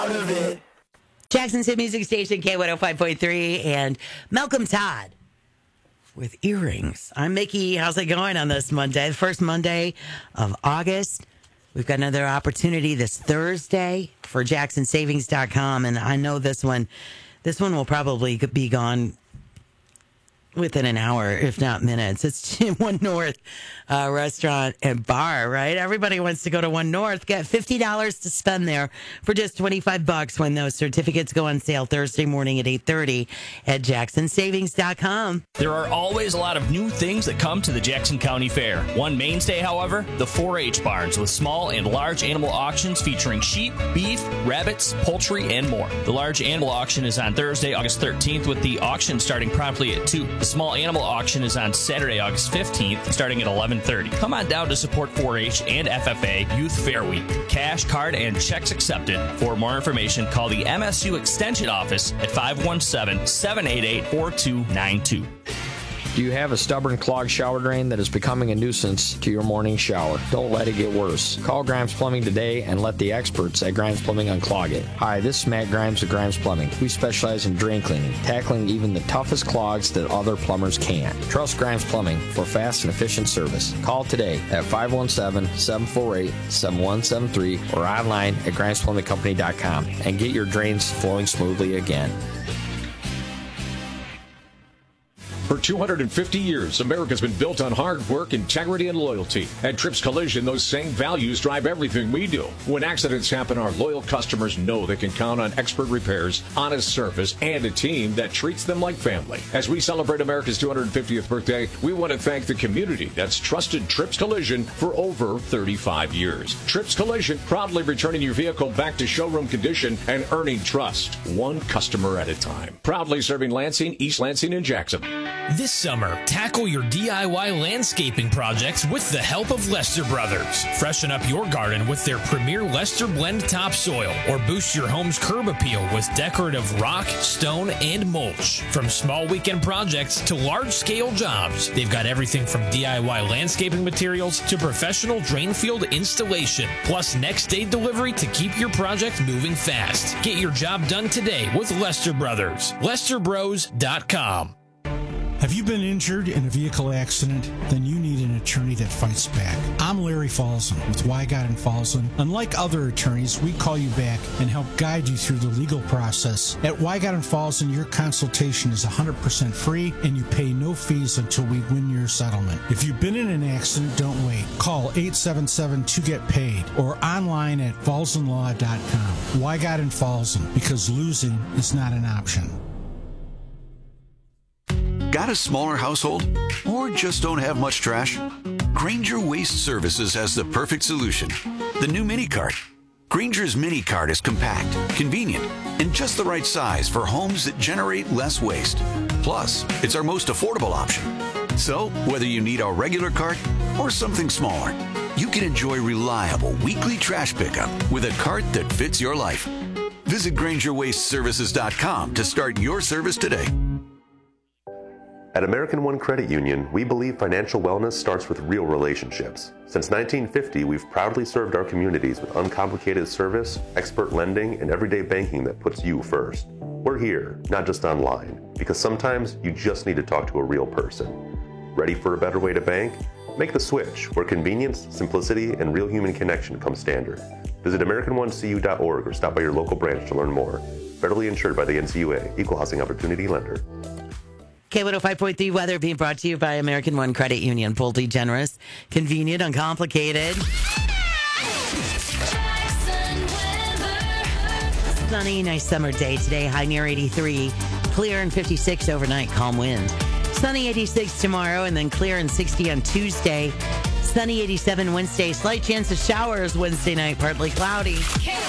Jackson's hit music station, K105.3, and Malcolm Todd with Earrings. I'm Mickey. How's it going on this Monday? The first Monday of August. We've got another opportunity this Thursday for JacksonSavings.com, and I know this one will probably be gone within an hour, if not minutes. It's One North restaurant and bar, right? Everybody wants to go to One North. Get $50 to spend there for just $25 when those certificates go on sale Thursday morning at 8:30 at JacksonSavings.com. There are always a lot of new things that come to the Jackson County Fair. One mainstay, however, the 4-H barns with small and large animal auctions featuring sheep, beef, rabbits, poultry, and more. The large animal auction is on Thursday, August 13th, with the auction starting promptly at 2. The small animal auction is on Saturday, August 15th, starting at 11:30. Come on down to support 4-H and FFA Youth Fair Week. Cash, card, and checks accepted. For more information, call the MSU Extension Office at 517-788-4292. Do you have a stubborn clogged shower drain that is becoming a nuisance to your morning shower? Don't let it get worse. Call Grimes Plumbing today and let the experts at Grimes Plumbing unclog it. Hi, this is Matt Grimes of Grimes Plumbing. We specialize in drain cleaning, tackling even the toughest clogs that other plumbers can't. Trust Grimes Plumbing for fast and efficient service. Call today at 517-748-7173 or online at GrimesPlumbingCompany.com and get your drains flowing smoothly again. For 250 years, America's been built on hard work, integrity, and loyalty. At Trips Collision, those same values drive everything we do. When accidents happen, our loyal customers know they can count on expert repairs, honest service, and a team that treats them like family. As we celebrate America's 250th birthday, we want to thank the community that's trusted Trips Collision for over 35 years. Trips Collision, proudly returning your vehicle back to showroom condition and earning trust, one customer at a time. Proudly serving Lansing, East Lansing, and Jackson. This summer, tackle your DIY landscaping projects with the help of Lester Brothers. Freshen up your garden with their premier Lester Blend topsoil, or boost your home's curb appeal with decorative rock, stone, and mulch. From small weekend projects to large-scale jobs, they've got everything from DIY landscaping materials to professional drain field installation, plus next-day delivery to keep your project moving fast. Get your job done today with Lester Brothers. LesterBros.com. Have you been injured in a vehicle accident? Then you need an attorney that fights back. I'm Larry Falzon with Wygott and Falzon. Unlike other attorneys, we call you back and help guide you through the legal process. At Wygott and Falzon, your consultation is 100% free and you pay no fees until we win your settlement. If you've been in an accident, don't wait. Call 877-2-GET-PAID or online at falzonlaw.com. Wygott and Falzon, because losing is not an option. Got a smaller household? Or just don't have much trash? Grainger Waste Services has the perfect solution. The new Mini Cart. Grainger's Mini Cart is compact, convenient, and just the right size for homes that generate less waste. Plus, it's our most affordable option. So, whether you need a regular cart or something smaller, you can enjoy reliable weekly trash pickup with a cart that fits your life. Visit GraingerWasteServices.com to start your service today. At American One Credit Union, we believe financial wellness starts with real relationships. Since 1950, we've proudly served our communities with uncomplicated service, expert lending, and everyday banking that puts you first. We're here, not just online, because sometimes you just need to talk to a real person. Ready for a better way to bank? Make the switch, where convenience, simplicity, and real human connection come standard. Visit AmericanOneCU.org or stop by your local branch to learn more. Federally insured by the NCUA, Equal Housing Opportunity Lender. K105.3 weather being brought to you by American One Credit Union. Boldly generous, convenient, uncomplicated. Sunny, nice summer day today. High near 83. Clear and 56 overnight. Calm wind. Sunny 86 tomorrow and then clear and 60 on Tuesday. Sunny 87 Wednesday. Slight chance of showers Wednesday night. Partly cloudy.